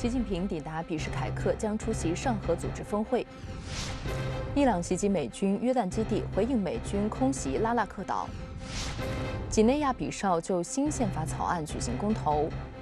习近平抵达比什凯克，将出席上合组织峰会。伊朗袭击美军约旦基地，回应美军空袭拉腊克岛。几内亚比绍就新宪法草案举行公投。